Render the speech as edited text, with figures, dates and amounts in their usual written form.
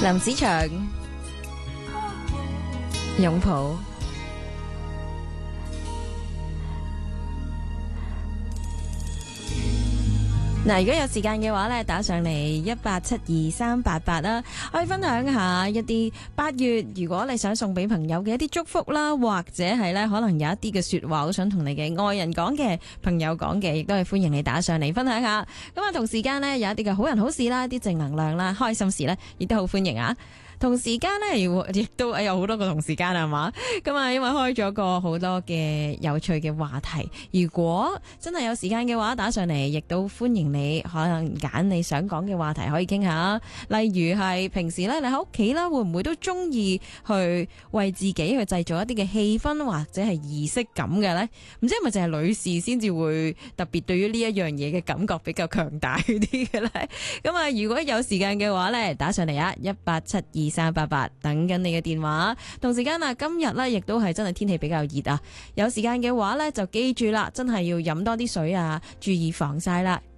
林子祥擁抱。嗱，如果有時間嘅話咧，打上嚟1872388啦，可以分享下一啲8月，如果你想送俾朋友嘅一啲祝福啦，或者係咧可能有一啲嘅說話好想同你嘅愛人講嘅，朋友講嘅，亦都係歡迎你打上嚟分享下。咁啊，同時間呢，有一啲嘅好人好事啦，一啲正能量啦，開心事呢，亦都好歡迎啊！同時間呢，亦都有好多個同時間係嘛？咁啊，因為開咗個好多嘅有趣嘅話題，如果真係有時間嘅話，打上嚟亦都歡迎你，可能揀你想講嘅話題可以傾下。例如係平時咧，你喺屋企啦，會唔會都中意去為自己去製造一啲嘅氣氛或者係儀式感嘅呢？唔知係咪淨係女士先至會特別對於呢一樣嘢嘅感覺比較強大啲嘅呢？咁啊，如果有時間嘅話呢，打上嚟啊，1872388等緊你嘅電話。同時間啊，今日呢亦都係真係天氣比較熱啊，有時間嘅話呢，就記住啦，真係要飲多啲水啊，注意防曬啦。